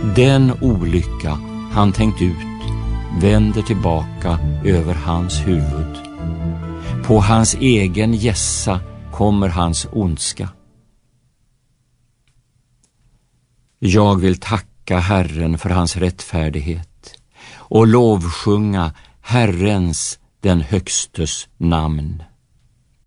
Den olycka han tänkt ut vänder tillbaka över hans huvud. På hans egen gässa kommer hans ondska. Jag vill tacka Herren för hans rättfärdighet och lovsjunga Herrens, den högstes namn.